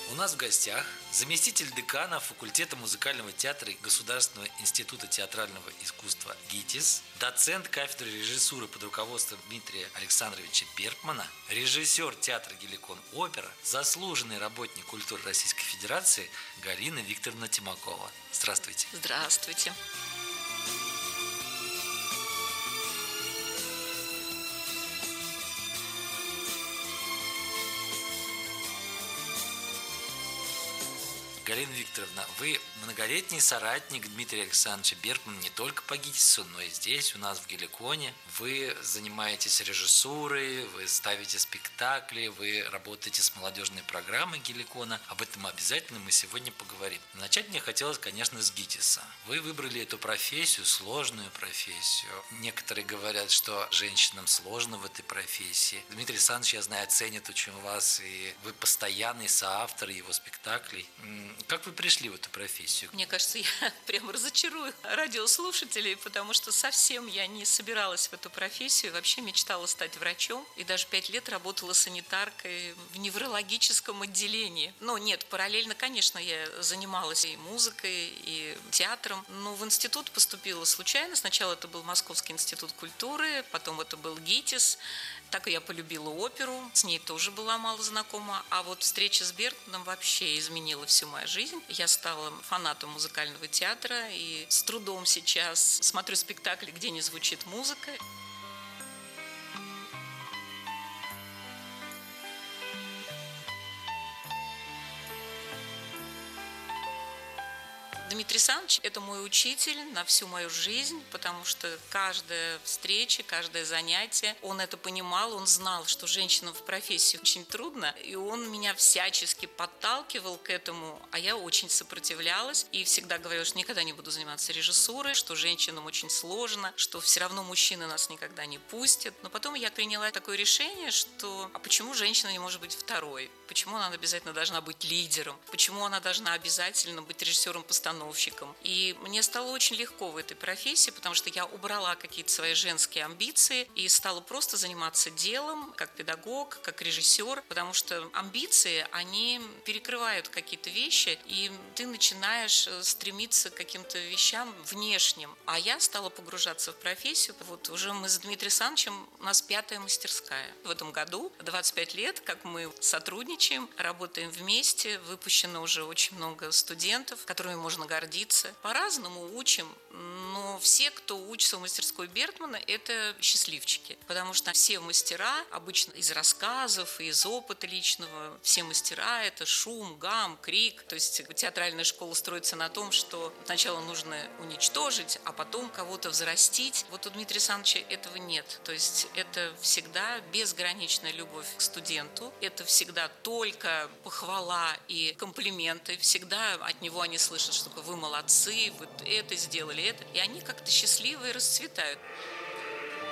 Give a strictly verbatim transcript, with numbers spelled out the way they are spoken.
У нас в гостях заместитель декана факультета музыкального театра Государственного института театрального искусства ГИТИС, доцент кафедры режиссуры под руководством Дмитрия Александровича Бергмана, режиссер театра Геликон Опера, заслуженный работник культуры Российской Федерации Галина Викторовна Тимакова. Здравствуйте. Здравствуйте. Галина Викторовна, вы многолетний соратник Дмитрия Александровича Бергмана не только по ГИТИСу, но и здесь, у нас в Геликоне. Вы занимаетесь режиссурой, вы ставите спектакли, вы работаете с молодежной программой Геликона. Об этом обязательно мы сегодня поговорим. Начать мне хотелось, конечно, с ГИТИСа. Вы выбрали эту профессию, сложную профессию. Некоторые говорят, что женщинам сложно в этой профессии. Дмитрий Александрович, я знаю, ценит очень вас, и вы постоянный соавтор его спектаклей. Как вы пришли в эту профессию? Мне кажется, я прямо разочарую радиослушателей, потому что совсем я не собиралась в эту профессию. Вообще мечтала стать врачом и даже пять лет работала санитаркой в неврологическом отделении. Но нет, параллельно, конечно, я занималась и музыкой, и театром. Но в институт поступила случайно. Сначала это был Московский институт культуры, потом это был ГИТИС. Так и я полюбила оперу, с ней тоже была мало знакома. А вот встреча с Бергманом вообще изменила всю мою жизнь. Я стала фанатом музыкального театра и с трудом сейчас смотрю спектакли, где не звучит музыка. Дмитрий Александрович – это мой учитель на всю мою жизнь, потому что каждая встреча, каждое занятие, он это понимал, он знал, что женщинам в профессии очень трудно, и он меня всячески подталкивал к этому, а я очень сопротивлялась и всегда говорила, что никогда не буду заниматься режиссурой, что женщинам очень сложно, что все равно мужчины нас никогда не пустят. Но потом я приняла такое решение, что а почему женщина не может быть второй? Почему она обязательно должна быть лидером? Почему она должна обязательно быть режиссером-постановщиком? И мне стало очень легко в этой профессии, потому что я убрала какие-то свои женские амбиции и стала просто заниматься делом, как педагог, как режиссер, потому что амбиции, они перекрывают какие-то вещи, и ты начинаешь стремиться к каким-то вещам внешним. А я стала погружаться в профессию. Вот уже мы с Дмитрием Александровичем, у нас пятая мастерская. В этом году двадцать пять лет, как мы сотрудничаем, работаем вместе, выпущено уже очень много студентов, которыми можно гордиться. По-разному учим, но все, кто учится в мастерской Бергмана, это счастливчики, потому что все мастера, обычно из рассказов, из опыта личного, все мастера – это шум, гам, крик. То есть театральная школа строится на том, что сначала нужно уничтожить, а потом кого-то взрастить. Вот у Дмитрия Александровича этого нет. То есть это всегда безграничная любовь к студенту, это всегда только похвала и комплименты, всегда от него они слышат, что вы молодцы, вы это сделали, это. И они как-то счастливы и расцветают.